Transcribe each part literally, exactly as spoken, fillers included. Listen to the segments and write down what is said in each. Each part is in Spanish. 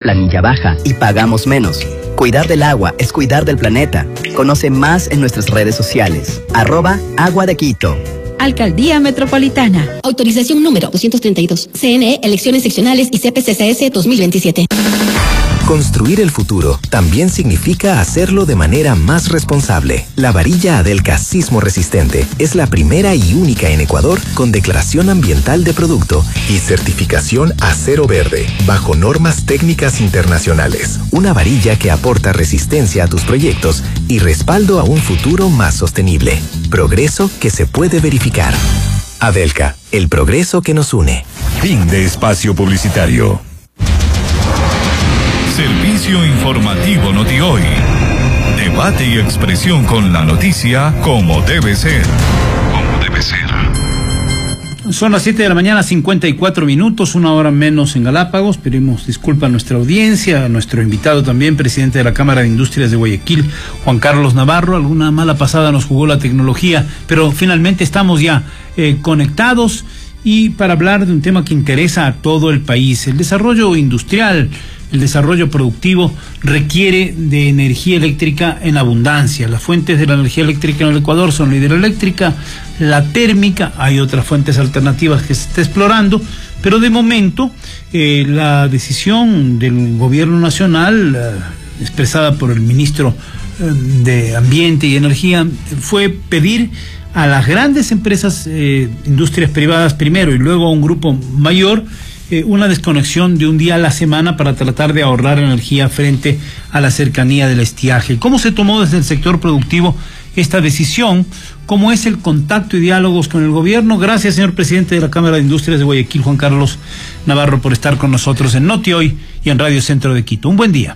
planilla baja y pagamos menos. Cuidar del agua es cuidar del planeta. Conoce más en nuestras redes sociales. Arroba Agua de Quito. Alcaldía Metropolitana. Autorización número doscientos treinta y dos. C N E, elecciones seccionales y C P C C S dos mil veintisiete. Construir el futuro también significa hacerlo de manera más responsable. La varilla Adelca sismo resistente es la primera y única en Ecuador con declaración ambiental de producto y certificación acero verde, bajo normas técnicas internacionales. Una varilla que aporta resistencia a tus proyectos y respaldo a un futuro más sostenible. Progreso que se puede verificar. Adelca, el progreso que nos une. Fin de espacio publicitario. Servicio informativo Notihoy. Debate y expresión con la noticia como debe ser. Como debe ser. Son las siete de la mañana, cincuenta y cuatro minutos, una hora menos en Galápagos. Pedimos disculpas a nuestra audiencia, a nuestro invitado también, presidente de la Cámara de Industrias de Guayaquil, Juan Carlos Navarro. Alguna mala pasada nos jugó la tecnología, pero finalmente estamos ya eh, conectados y para hablar de un tema que interesa a todo el país, el desarrollo industrial. El desarrollo productivo requiere de energía eléctrica en abundancia. Las fuentes de la energía eléctrica en el Ecuador son la hidroeléctrica, la térmica, hay otras fuentes alternativas que se está explorando, pero de momento eh, la decisión del gobierno nacional, eh, expresada por el ministro eh, de Ambiente y Energía, fue pedir a las grandes empresas, eh, industrias privadas primero y luego a un grupo mayor, Eh, una desconexión de un día a la semana para tratar de ahorrar energía frente a la cercanía del estiaje. ¿Cómo se tomó desde el sector productivo esta decisión? ¿Cómo es el contacto y diálogos con el gobierno? Gracias, señor presidente de la Cámara de Industrias de Guayaquil, Juan Carlos Navarro, por estar con nosotros en Notihoy y en Radio Centro de Quito. Un buen día.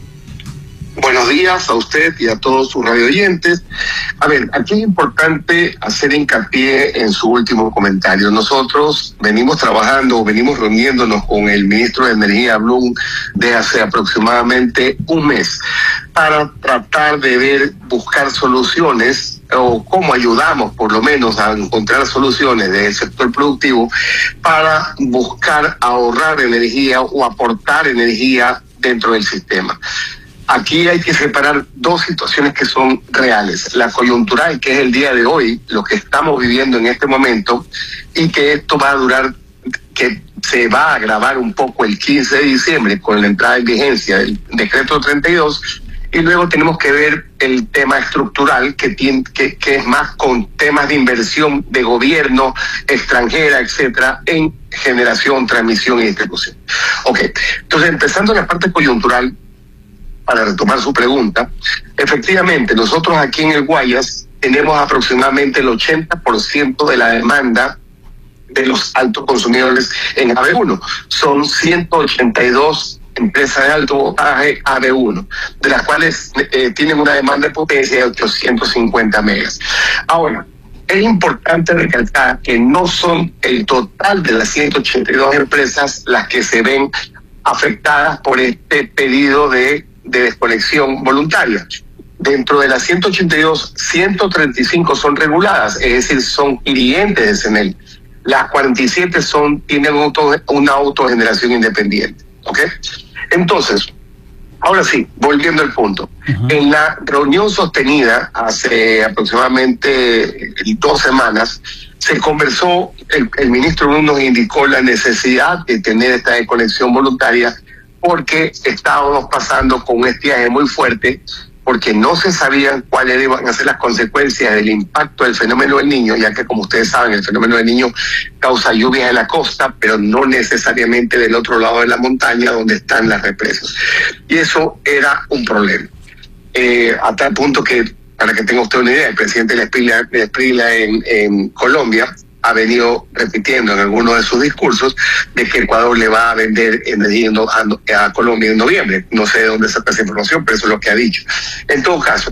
Buenos días a usted y a todos sus radioyentes. A ver, aquí es importante hacer hincapié en su último comentario. Nosotros venimos trabajando, venimos reuniéndonos con el ministro de Energía, Blum, desde hace aproximadamente un mes para tratar de ver, buscar soluciones o cómo ayudamos por lo menos a encontrar soluciones del sector productivo para buscar ahorrar energía o aportar energía dentro del sistema. Aquí hay que separar dos situaciones que son reales. La coyuntural, que es el día de hoy, lo que estamos viviendo en este momento, y que esto va a durar, que se va a agravar un poco el quince de diciembre con la entrada en vigencia del decreto treinta y dos, y luego tenemos que ver el tema estructural, que, tiene, que, que es más con temas de inversión de gobierno, extranjera, etcétera, en generación, transmisión y distribución. Ok, entonces empezando en la parte coyuntural, para retomar su pregunta, efectivamente, nosotros aquí en el Guayas tenemos aproximadamente el ochenta por ciento de la demanda de los altos consumidores en A B uno. Son ciento ochenta y dos empresas de alto voltaje A B uno, de las cuales eh, tienen una demanda de potencia de ochocientos cincuenta megas. Ahora, es importante recalcar que no son el total de las ciento ochenta y dos empresas las que se ven afectadas por este pedido de de desconexión voluntaria. Dentro de las ciento ochenta y dos, ciento treinta y cinco son reguladas, es decir, son clientes de CENEL. Las cuarenta y siete son, tienen auto, una autogeneración independiente. ¿Ok? Entonces, ahora sí, volviendo al punto. Uh-huh. En la reunión sostenida hace aproximadamente dos semanas, se conversó, el, el ministro Blum nos indicó la necesidad de tener esta desconexión voluntaria porque estábamos pasando con un estiaje muy fuerte, porque no se sabían cuáles iban a ser las consecuencias del impacto del fenómeno del Niño, ya que, como ustedes saben, el fenómeno del Niño causa lluvias en la costa, pero no necesariamente del otro lado de la montaña donde están las represas. Y eso era un problema. Eh, a tal punto que, para que tenga usted una idea, el presidente de la Esprila en, en Colombia ha venido repitiendo en algunos de sus discursos de que Ecuador le va a vender energía a, a Colombia en noviembre. No sé de dónde saca esa información, pero eso es lo que ha dicho. En todo caso,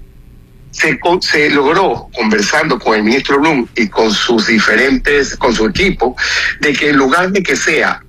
se, se logró, conversando con el ministro Blum y con sus diferentes, con su equipo, de que en lugar de que sea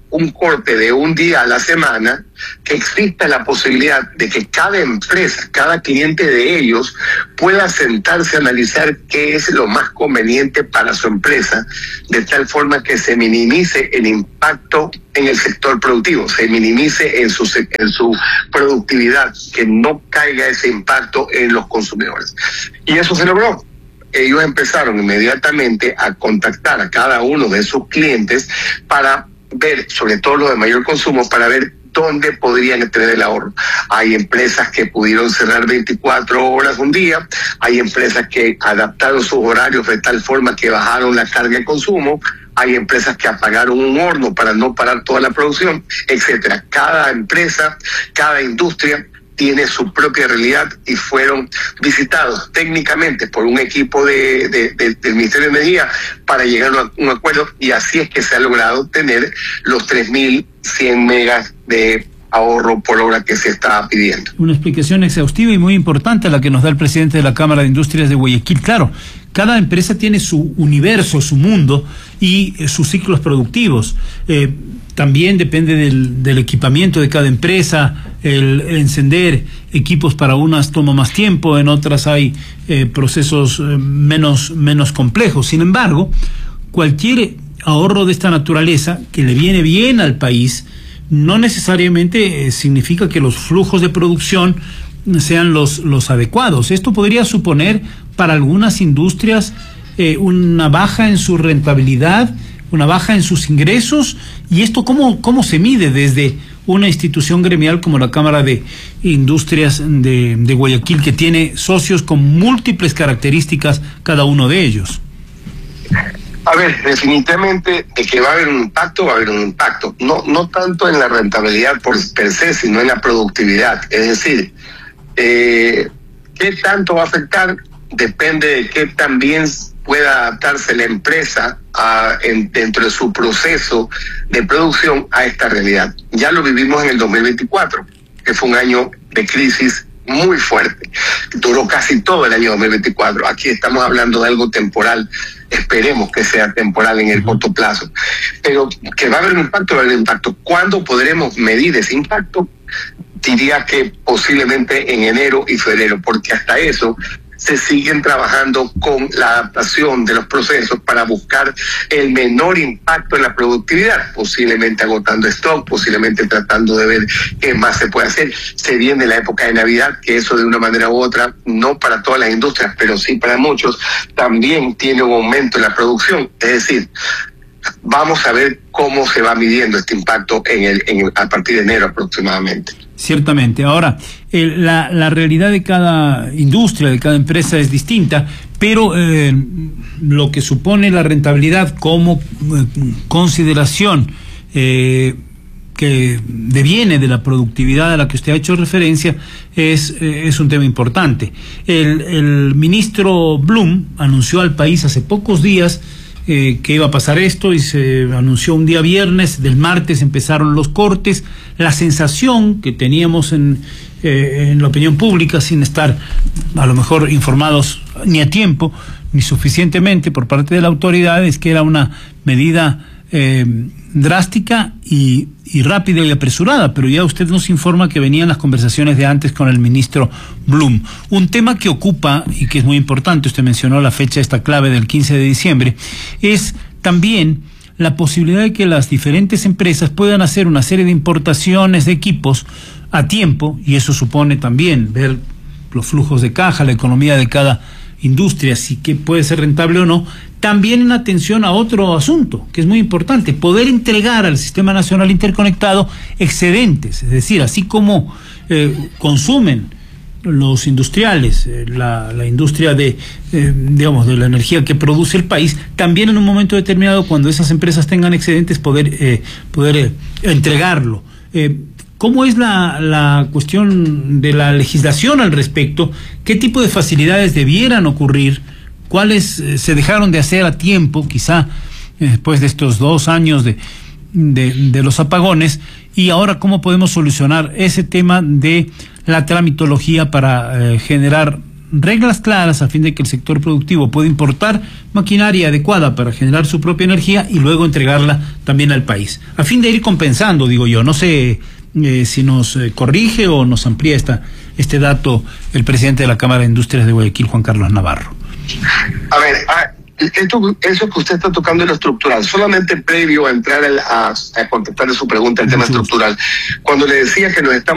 un corte de un día a la semana, que exista la posibilidad de que cada empresa, cada cliente de ellos pueda sentarse a analizar qué es lo más conveniente para su empresa, de tal forma que se minimice el impacto en el sector productivo, se minimice en su, en su productividad, que no caiga ese impacto en los consumidores. Y eso se logró. Ellos empezaron inmediatamente a contactar a cada uno de sus clientes para ver, sobre todo los de mayor consumo, para ver dónde podrían tener el ahorro. Hay empresas que pudieron cerrar veinticuatro horas un día, hay empresas que adaptaron sus horarios de tal forma que bajaron la carga de consumo, hay empresas que apagaron un horno para no parar toda la producción, etcétera. Cada empresa, cada industria tiene su propia realidad y fueron visitados técnicamente por un equipo de, de, de, del Ministerio de Energía para llegar a un acuerdo, y así es que se ha logrado tener los tres mil cien megas de ahorro por hora que se está pidiendo. Una explicación exhaustiva y muy importante la que nos da el presidente de la Cámara de Industrias de Guayaquil. Claro, cada empresa tiene su universo, su mundo y eh, sus ciclos productivos. Eh, también depende del, del equipamiento de cada empresa. El encender equipos para unas toma más tiempo, en otras hay eh, procesos eh, menos, menos complejos. Sin embargo, cualquier ahorro de esta naturaleza que le viene bien al país no necesariamente eh, significa que los flujos de producción sean los, los adecuados. Esto podría suponer para algunas industrias eh, una baja en su rentabilidad, una baja en sus ingresos. ¿Y esto cómo, cómo se mide desde una institución gremial como la Cámara de Industrias de, de Guayaquil, que tiene socios con múltiples características cada uno de ellos? A ver, definitivamente de que va a haber un impacto, va a haber un impacto. No, no tanto en la rentabilidad por per se, sino en la productividad. Es decir, eh, ¿qué tanto va a afectar? Depende de qué tan bien pueda adaptarse la empresa a, en, dentro de su proceso de producción a esta realidad. Ya lo vivimos en el dos mil veinticuatro, que fue un año de crisis muy fuerte. Duró casi todo el año dos mil veinticuatro. Aquí estamos hablando de algo temporal. Esperemos que sea temporal en el corto plazo. Pero que va a haber un impacto, va a haber un impacto. ¿Cuándo podremos medir ese impacto? Diría que posiblemente en enero y febrero, porque hasta eso se siguen trabajando con la adaptación de los procesos para buscar el menor impacto en la productividad, posiblemente agotando stock, posiblemente tratando de ver qué más se puede hacer. Se viene la época de Navidad, que eso de una manera u otra, no para todas las industrias, pero sí para muchos, también tiene un aumento en la producción. Es decir, vamos a ver cómo se va midiendo este impacto en el, en, a partir de enero aproximadamente. Ciertamente. Ahora, eh, la, la realidad de cada industria, de cada empresa es distinta, pero eh, lo que supone la rentabilidad como eh, consideración eh, que deviene de la productividad a la que usted ha hecho referencia es, eh, es un tema importante. El, el ministro Blum anunció al país hace pocos días Eh, que iba a pasar esto, y se anunció un día viernes. Del martes empezaron los cortes. La sensación que teníamos en, eh, en la opinión pública, sin estar a lo mejor informados ni a tiempo ni suficientemente por parte de la autoridad, es que era una medida eh, drástica y, y rápida y apresurada, pero ya usted nos informa que venían las conversaciones de antes con el ministro Blum. Un tema que ocupa y que es muy importante, usted mencionó la fecha esta clave del quince de diciembre, es también la posibilidad de que las diferentes empresas puedan hacer una serie de importaciones de equipos a tiempo, y eso supone también ver los flujos de caja, la economía de cada industria, si que puede ser rentable o no. También en atención a otro asunto que es muy importante: poder entregar al Sistema Nacional Interconectado excedentes, es decir, así como eh, consumen los industriales, eh, la, la industria de, eh, digamos, de la energía que produce el país, también en un momento determinado, cuando esas empresas tengan excedentes, poder, eh, poder eh, entregarlo. Eh, ¿Cómo es la, la cuestión de la legislación al respecto? ¿Qué tipo de facilidades debieran ocurrir? ¿Cuáles eh, se dejaron de hacer a tiempo, quizá eh, después de estos dos años de, de, de los apagones? Y ahora, ¿cómo podemos solucionar ese tema de la tramitología para eh, generar reglas claras a fin de que el sector productivo pueda importar maquinaria adecuada para generar su propia energía y luego entregarla también al país, a fin de ir compensando, digo yo. No sé eh, si nos eh, corrige o nos amplía esta, este dato el presidente de la Cámara de Industrias de Guayaquil, Juan Carlos Navarro. A ver, a, esto, eso que usted está tocando es lo estructural. Solamente previo a entrar a, a, a contestarle su pregunta, el tema estructural. Cuando le decía que nos estamos